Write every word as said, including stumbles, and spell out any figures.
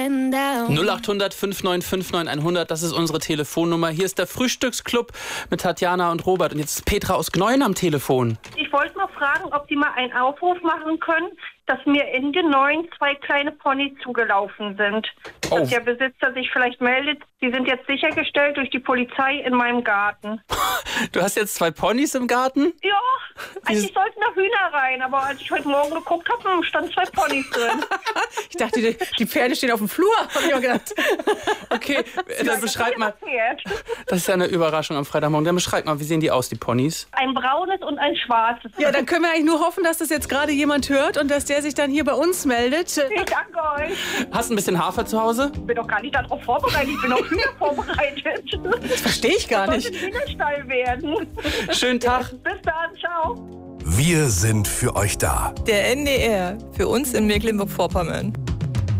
null acht hundert fünf neun fünf neun hundert, das ist unsere Telefonnummer. Hier ist der Frühstücksclub mit Tatjana und Robert. Und jetzt ist Petra aus Gneuen am Telefon. Ich wollte noch fragen, ob Sie mal einen Aufruf machen können, dass mir in Gneuen zwei kleine Ponys zugelaufen sind. Oh. Dass der Besitzer sich vielleicht meldet. Die sind jetzt sichergestellt durch die Polizei in meinem Garten. Du hast jetzt zwei Ponys im Garten? Ja, eigentlich sollten da Hühner rein, aber als ich heute Morgen geguckt habe, standen zwei Ponys drin. Ich dachte, die, die Pferde stehen auf dem Flur, habe ich auch gedacht. Okay, dann beschreib mal. Pferd. Das ist ja eine Überraschung am Freitagmorgen. Dann beschreib mal, wie sehen die aus, die Ponys? Ein braunes und ein schwarzes. Ja, dann können wir eigentlich nur hoffen, dass das jetzt gerade jemand hört und dass der sich dann hier bei uns meldet. Ich danke euch. Hast du ein bisschen Hafer zu Hause? Ich bin doch gar nicht darauf vorbereitet. Ich bin auf Hühner vorbereitet. Das verstehe ich gar nicht. Das sollte ein Hühnerstall werden. Schönen Tag. Bis dann, ciao. Wir sind für euch da. Der N D R, für uns in Mecklenburg-Vorpommern.